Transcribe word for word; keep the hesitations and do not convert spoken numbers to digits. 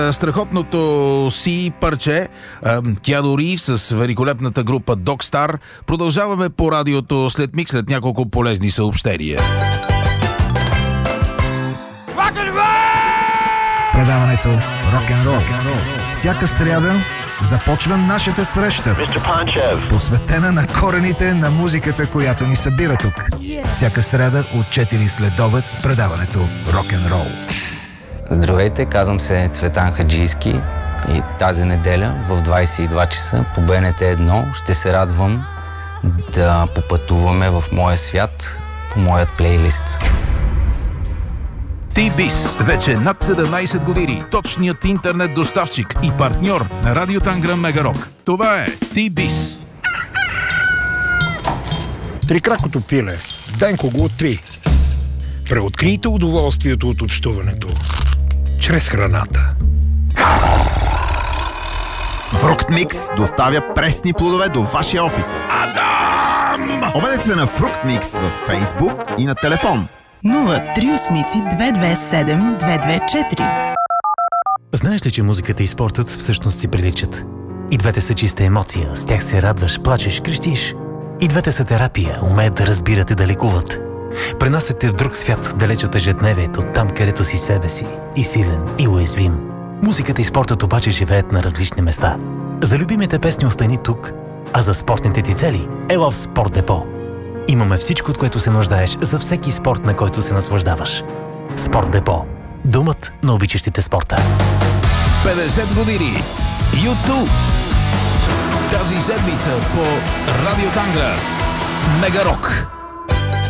Страхотното си парче Киану Ривз с великолепната група Dogstar. Продължаваме по радиото след миг, след няколко полезни съобщения. Предаването Рок-н-рол. Всяка сряда започва нашата среща, посветена на корените на музиката, която ни събира тук. Всяка сряда от четири след обед предаването Рок-н-рол. Здравейте, казвам се Цветан Хаджийски и тази неделя в двайсет и два часа по Б Н Т едно ще се радвам да попътуваме в моя свят по моят плейлист. T-Biz. Вече над седемнайсет години. Точният интернет доставчик и партньор на Радио Тангра Мегарок. Това е T-Biz. Трикракото пиле. Денко го три. Преоткрийте удоволствието от общуването чрез храната. Фрукт Микс доставя пресни плодове до вашия офис. Адам! Обадете се на Фрукт Микс във Фейсбук и на телефон нула три осем две две седем две две четири. Знаеш ли, че музиката и спортът всъщност си приличат? И двете са чиста емоция, с тях се радваш, плачеш, крещиш. И двете са терапия, умеят да разбират и да лекуват. Пренасят те в друг свят, далеч от ежедневието, там където си себе си, и силен, и уязвим. Музиката и спортът обаче живеят на различни места. За любимите песни остани тук, а за спортните ти цели ела в Спорт Депо. Имаме всичко, от което се нуждаеш за всеки спорт, на който се наслаждаваш. Спорт Депо. Домът на обичащите спорта. петдесет години. YouTube. Тази седмица по Радио Тангра Мегарок.